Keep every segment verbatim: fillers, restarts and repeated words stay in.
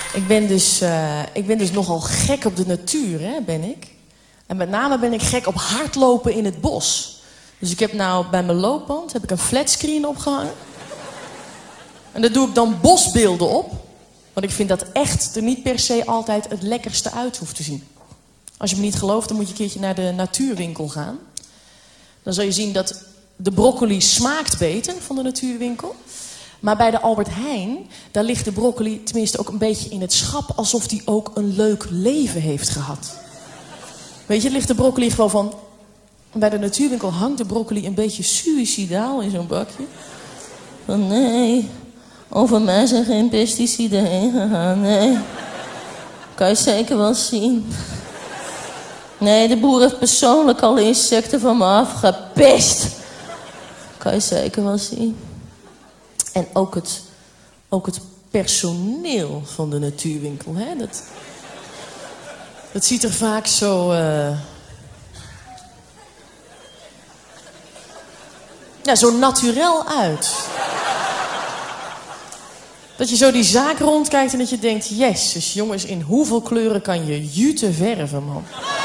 Ik ben dus, uh, ik ben dus nogal gek op de natuur, hè, ben ik. En met name ben ik gek op hardlopen in het bos. Dus ik heb nou bij mijn loopband heb ik een flatscreen opgehangen. En daar doe ik dan bosbeelden op. Want ik vind dat echt er niet per se altijd het lekkerste uit hoeft te zien. Als je me niet gelooft, dan moet je een keertje naar de natuurwinkel gaan. Dan zal je zien dat de broccoli smaakt beter van de natuurwinkel. Maar bij de Albert Heijn, daar ligt de broccoli tenminste ook een beetje in het schap, alsof die ook een leuk leven heeft gehad. Weet je, ligt de broccoli gewoon van... Bij de natuurwinkel hangt de broccoli een beetje suïcidaal in zo'n bakje. Van nee, over mij zijn geen pesticiden heen gegaan, nee. Kan je zeker wel zien. Nee, de boer heeft persoonlijk alle insecten van me afgepest. Kan je zeker wel zien. En ook het, ook het personeel van de natuurwinkel, hè? Dat, dat ziet er vaak zo... Uh, ja, zo naturel uit. Dat je zo die zaak rondkijkt en dat je denkt... Jezus, jongens, in hoeveel kleuren kan je jute verven, man?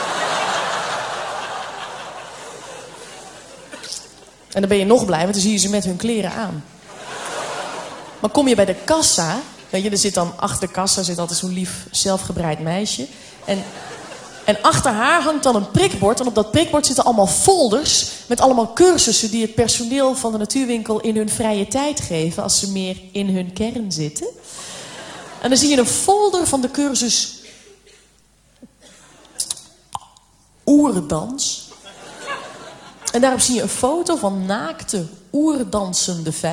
En dan ben je nog blij, want dan zie je ze met hun kleren aan. Maar kom je bij de kassa... Weet je, er zit dan achter de kassa zit altijd zo'n lief zelfgebreid meisje. En, en achter haar hangt dan een prikbord. En op dat prikbord zitten allemaal folders... met allemaal cursussen die het personeel van de natuurwinkel... in hun vrije tijd geven als ze meer in hun kern zitten. En dan zie je een folder van de cursus... oerdans. En daarop zie je een foto van naakte, oerdansende